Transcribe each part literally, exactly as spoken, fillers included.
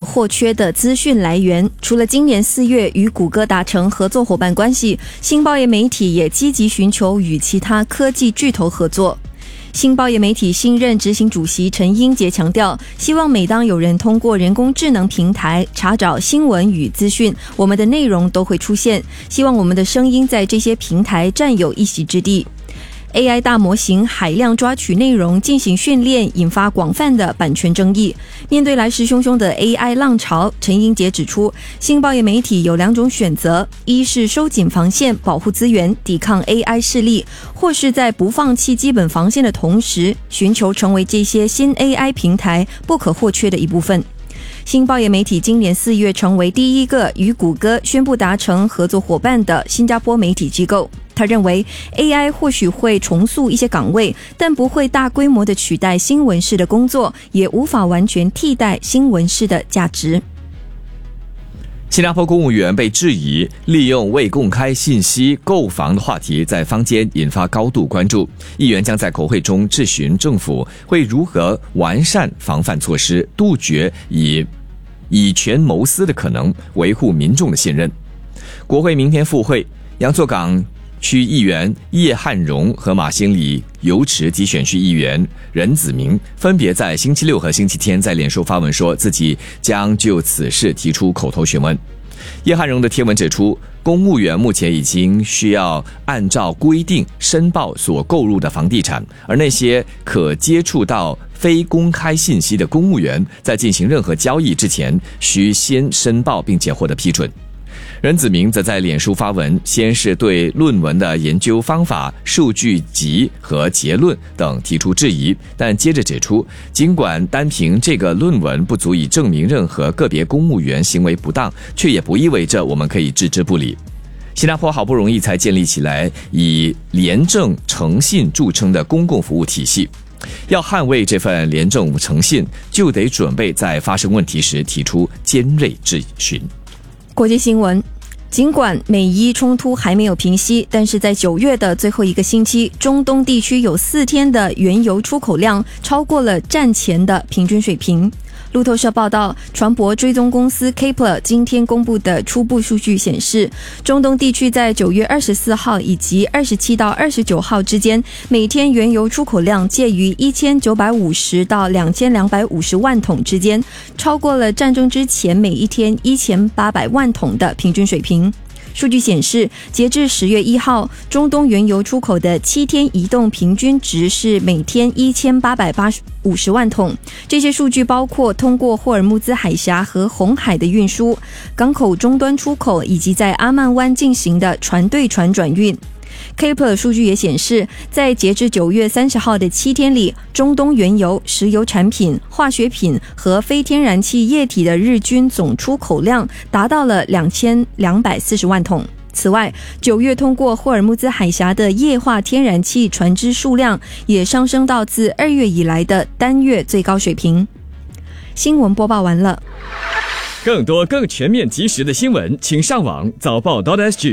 或缺的资讯来源。除了今年四月与谷歌达成合作伙伴关系，新报业媒体也积极寻求与其他科技巨头合作。新报业媒体新任执行主席陈英杰强调，希望每当有人通过人工智能平台查找新闻与资讯，我们的内容都会出现，希望我们的声音在这些平台占有一席之地。A I 大模型海量抓取内容进行训练，引发广泛的版权争议。面对来势汹汹的 A I 浪潮，陈英杰指出，新报业媒体有两种选择：一是收紧防线，保护资源，抵抗 A I 势力；或是在不放弃基本防线的同时，寻求成为这些新 A I 平台不可或缺的一部分。新报业媒体今年四月成为第一个与谷歌宣布达成合作伙伴的新加坡媒体机构。他认为 A I 或许会重塑一些岗位，但不会大规模的取代新闻室的工作，也无法完全替代新闻室的价值。 新加坡公务员被质疑利用未公开信息购房的话题在坊间引发高度关注，议员将在国会中质询政府会如何完善防范措施，杜绝以以权谋私的可能，维护民众的信任。国会明天复会，洋作港区议员叶汉荣和马兴里油池集选区议员任子明分别在星期六和星期天在脸书发文说自己将就此事提出口头询问。叶汉荣的贴文指出，公务员目前已经需要按照规定申报所购入的房地产，而那些可接触到非公开信息的公务员在进行任何交易之前需先申报并且获得批准。任子明则在脸书发文，先是对论文的研究方法、数据集和结论等提出质疑，但接着指出，尽管单凭这个论文不足以证明任何个别公务员行为不当，却也不意味着我们可以置之不理。新加坡好不容易才建立起来以廉政诚信著称的公共服务体系，要捍卫这份廉政诚信，就得准备在发生问题时提出尖锐质询。 国际新闻，尽管美伊冲突还没有平息，但是在九月的最后一个星期，中东地区有四天的原油出口量超过了战前的平均水平。路透社报道，船舶追踪公司 Kpler 今天公布的初步数据显示，中东地区在九月二十四号以及二十七到二十九号之间，每天原油出口量介于一千九百五十到两千两百五十万桶之间，超过了战争之前每一天一千八百万桶的平均水平。数据显示，截至十月一号，中东原油出口的七天移动平均值是每天一千八百五十万桶。这些数据包括通过霍尔木兹海峡和红海的运输、港口终端出口以及在阿曼湾进行的船对船转运。Kpler 数据也显示，在截至九月三十号的七天里，中东原油、石油产品、化学品和非天然气液体的日均总出口量达到了两千两百四十万桶。此外，九月通过霍尔木兹海峡的液化天然气船只数量也上升到自二月以来的单月最高水平。新闻播报完了。 更多更全面及时的新闻，请上网早报 .sg。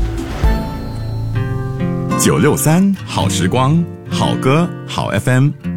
九六三好时光，好歌好 F M。